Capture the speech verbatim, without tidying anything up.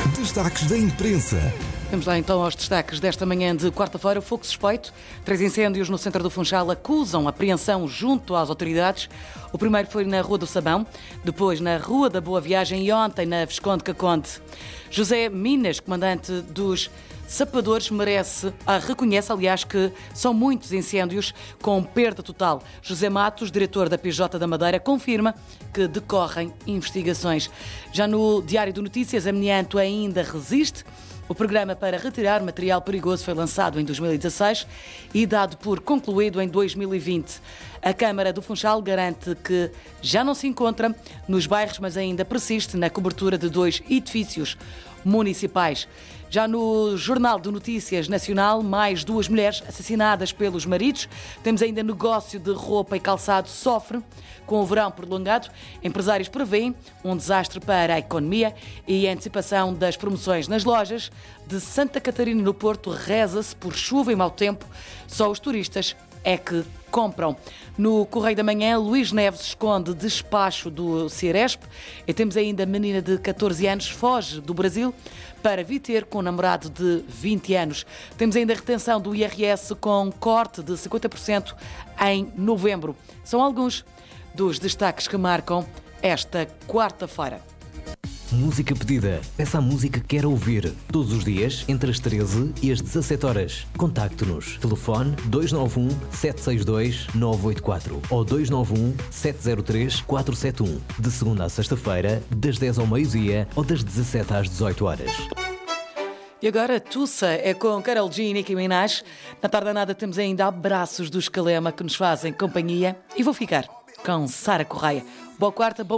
Destaques da imprensa. Vamos lá então aos destaques desta manhã de quarta-feira. Fogo suspeito. Três incêndios no centro do Funchal acusam apreensão junto às autoridades. O primeiro foi na Rua do Sabão, depois na Rua da Boa Viagem e ontem na Visconde Caconde. José Minas, comandante dos Sapadores, merece, ah, reconhece, aliás, que são muitos incêndios com perda total. José Matos, diretor da P J da Madeira, confirma que decorrem investigações. Já no Diário de Notícias, Amianto ainda resiste. O programa para retirar material perigoso foi lançado em dois mil e dezasseis e dado por concluído em dois mil e vinte. A Câmara do Funchal garante que já não se encontra nos bairros, mas ainda persiste na cobertura de dois edifícios municipais. Já no Jornal de Notícias Nacional, mais duas mulheres assassinadas pelos maridos. Temos ainda negócio de roupa e calçado sofre com o verão prolongado. Empresários prevêem um desastre para a economia e a antecipação das promoções nas lojas de Santa Catarina no Porto. Reza-se por chuva e mau tempo. Só os turistas é que compram. No Correio da Manhã, Luís Neves esconde despacho do Ciresp. E temos ainda menina de catorze anos foge do Brasil para vir ter com um namorado de vinte anos. Temos ainda a retenção do I R S com corte de cinquenta por cento em novembro. São alguns dos destaques que marcam esta quarta-feira. Música pedida. Peça a música que quer ouvir. Todos os dias, entre as treze e as dezassete horas. Contacte-nos. Telefone dois nove um, sete seis dois, nove oito quatro ou dois nove um, sete zero três, quatro sete um. De segunda a sexta-feira, das dez ao meio-dia ou das dezassete às dezoito horas. E agora, Tussa é com Karol G e Nicki Minaj. Na tarde nada temos ainda abraços do Escalema que nos fazem companhia. E vou ficar com Sara Correia. Boa quarta, bom